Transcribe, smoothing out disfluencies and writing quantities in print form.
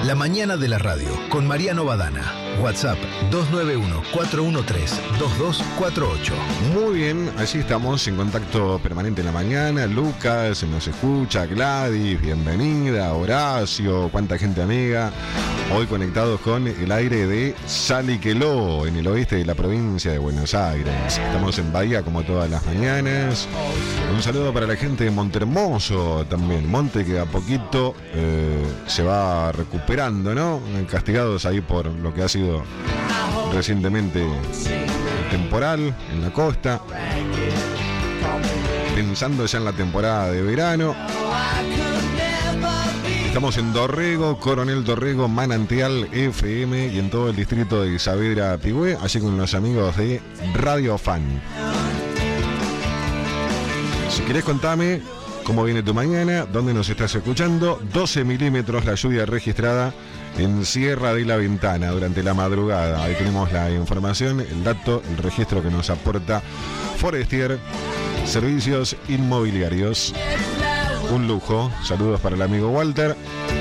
La mañana de la radio con Mariano Badana. WhatsApp 291-413-2248. Muy bien, así estamos en contacto permanente en la mañana. Lucas nos escucha, Gladys, bienvenida, Horacio, cuánta gente amiga. Hoy conectados con el aire de Saliqueló, en el oeste de la provincia de Buenos Aires. Estamos en Bahía como todas las mañanas. Un saludo para la gente de Montehermoso también. Monte que a poquito se va recuperando, ¿no? Castigados ahí por lo que ha sido recientemente el temporal en la costa. Pensando ya en la temporada de verano. Estamos en Dorrego, Coronel Dorrego, Manantial FM y en todo el distrito de Saavedra Pigüé, allí con los amigos de Radio Fan. Si querés contame cómo viene tu mañana, dónde nos estás escuchando. 12 milímetros la lluvia registrada en Sierra de la Ventana durante la madrugada. Ahí tenemos la información, el dato, el registro que nos aporta Forestier Servicios Inmobiliarios. Un lujo. Saludos para el amigo Walter.